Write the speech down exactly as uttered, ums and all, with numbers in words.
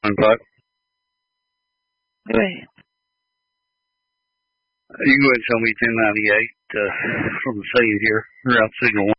five. Go ahead. You can go ahead and tell me ten ninety-eight uh, from the scene here, around signal one.